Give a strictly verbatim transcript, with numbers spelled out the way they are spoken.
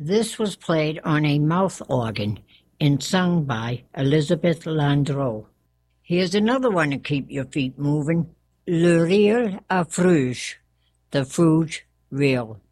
This was played on a mouth organ and sung by Elizabeth Landreau. Here's another one to keep your feet moving. Le Rire à Fruges, the Fruge Reel.